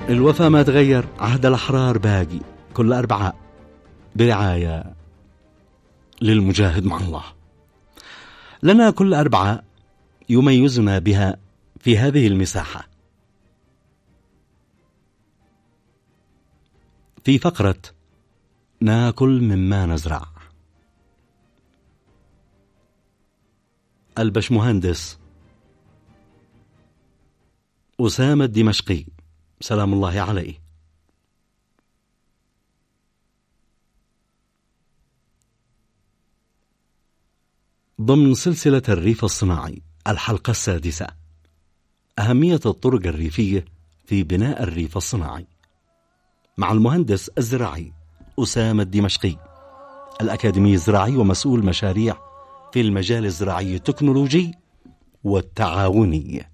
الوفا ما تغير، عهد الأحرار باقي كل أربعاء برعاية للمجاهد مع الله. لنا كل أربعاء يميزنا بها في هذه المساحة في فقرة ناكل مما نزرع. البشمهندس أسامة الدمشقي سلام الله عليه ضمن سلسلة الريف الصناعي الحلقة السادسة، أهمية الطرق الريفية في بناء الريف الصناعي، مع المهندس الزراعي أسامة الدمشقي، الأكاديمي الزراعي ومسؤول مشاريع في المجال الزراعي التكنولوجي والتعاوني.